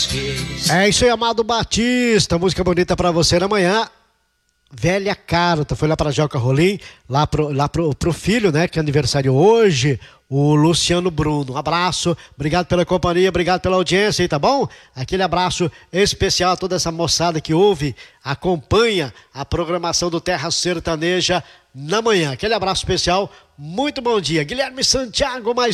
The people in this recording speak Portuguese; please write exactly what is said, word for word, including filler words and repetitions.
É isso aí, Amado Batista, música bonita pra você na manhã. Velha Carta, foi lá pra Joca Rolim, lá pro, lá pro, pro filho, né, que é aniversário hoje, o Luciano Bruno. Um abraço, obrigado pela companhia, obrigado pela audiência aí, tá bom? Aquele abraço especial a toda essa moçada que ouve, acompanha a programação do Terra Sertaneja na manhã. Aquele abraço especial, muito bom dia. Guilherme Santiago, mais